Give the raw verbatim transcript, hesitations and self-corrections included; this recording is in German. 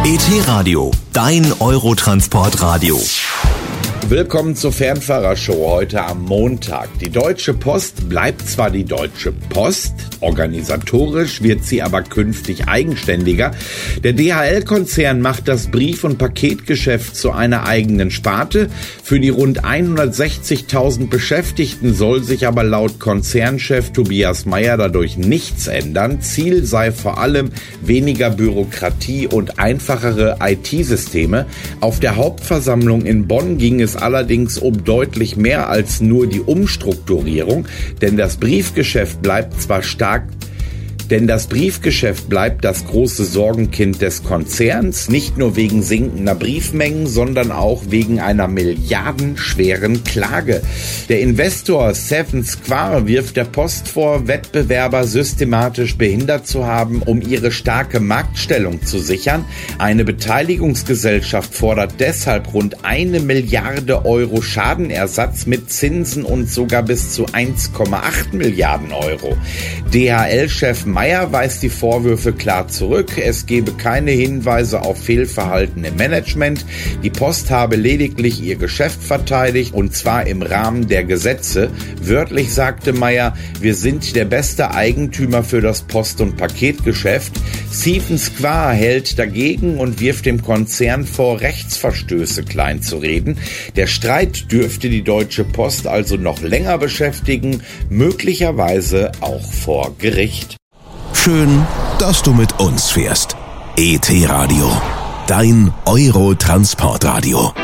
E T-Radio, dein Eurotransportradio. Willkommen zur Fernfahrershow heute am Montag. Die Deutsche Post bleibt zwar die Deutsche Post, organisatorisch wird sie aber künftig eigenständiger. Der D H L-Konzern macht das Brief- und Paketgeschäft zu einer eigenen Sparte. Für die rund hundertsechzigtausend Beschäftigten soll sich aber laut Konzernchef Tobias Meyer dadurch nichts ändern. Ziel sei vor allem weniger Bürokratie und einfachere I T-Systeme. Auf der Hauptversammlung in Bonn ging es allerdings um deutlich mehr als nur die Umstrukturierung, denn das Briefgeschäft bleibt zwar stark Denn das Briefgeschäft bleibt das große Sorgenkind des Konzerns, nicht nur wegen sinkender Briefmengen, sondern auch wegen einer milliardenschweren Klage. Der Investor Seven Square wirft der Post vor, Wettbewerber systematisch behindert zu haben, um ihre starke Marktstellung zu sichern. Eine Beteiligungsgesellschaft fordert deshalb rund eine Milliarde Euro Schadenersatz mit Zinsen und sogar bis zu eins Komma acht Milliarden Euro. D H L-Chef Meyer weist die Vorwürfe klar zurück. Es gebe keine Hinweise auf Fehlverhalten im Management. Die Post habe lediglich ihr Geschäft verteidigt und zwar im Rahmen der Gesetze. Wörtlich sagte Meyer, wir sind der beste Eigentümer für das Post- und Paketgeschäft. Seven Square hält dagegen und wirft dem Konzern vor, Rechtsverstöße kleinzureden. Der Streit dürfte die Deutsche Post also noch länger beschäftigen, möglicherweise auch vor Gericht. Schön, dass du mit uns fährst. E T-Radio, dein Eurotransportradio.